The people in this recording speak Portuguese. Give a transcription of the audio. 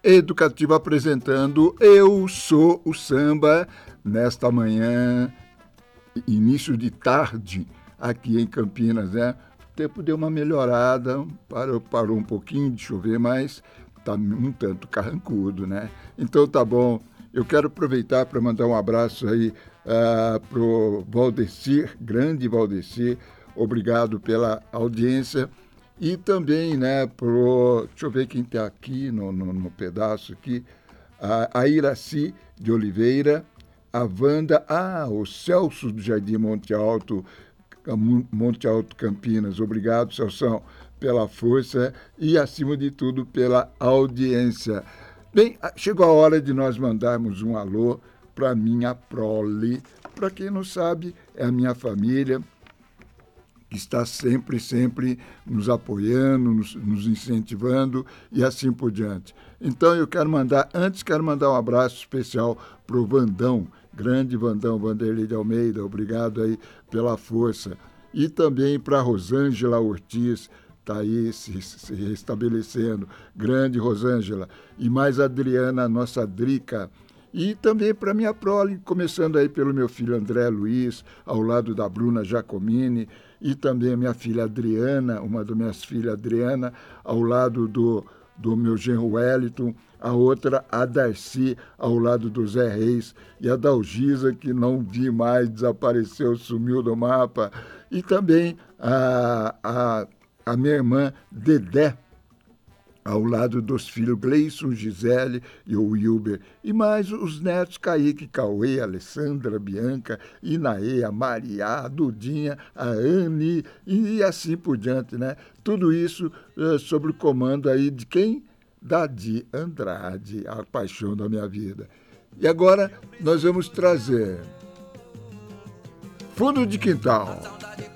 Educativo apresentando Eu Sou o Samba, nesta manhã, início de tarde, aqui em Campinas, né? O tempo deu uma melhorada, parou um pouquinho de chover, mas tá um tanto carrancudo, né? Então tá bom, eu quero aproveitar para mandar um abraço aí pro Valdecir, grande Valdecir, obrigado pela audiência. E também, né, deixa eu ver quem está aqui no pedaço aqui, a Iraci de Oliveira, a Wanda, o Celso do Jardim Monte Alto Campinas. Obrigado, Celso, pela força e, acima de tudo, pela audiência. Bem, chegou a hora de nós mandarmos um alô para minha prole. Para quem não sabe, é a minha família, que está sempre nos apoiando, nos incentivando e assim por diante. Então eu quero mandar um abraço especial para o Vandão, grande Vandão, Vanderlei de Almeida, obrigado aí pela força. E também para a Rosângela Ortiz, está aí se restabelecendo, grande Rosângela. E mais a Adriana, nossa Drica. E também para minha prole, começando aí pelo meu filho André Luiz, ao lado da Bruna Giacomini, e também a minha filha Adriana, uma das minhas filhas Adriana, ao lado do meu genro Wellington, a outra, a Darcy, ao lado do Zé Reis, e a Dalgisa, que não vi mais, desapareceu, sumiu do mapa, e também a minha irmã Dedé, ao lado dos filhos Gleison, Gisele e o Wilber. E mais os netos Kaique, Cauê, Alessandra, Bianca, Inaê, a Maria, a Dudinha, a Anne e assim por diante, né? Tudo isso sob o comando aí de quem? Dadi Andrade, a paixão da minha vida. E agora nós vamos trazer Fundo de Quintal.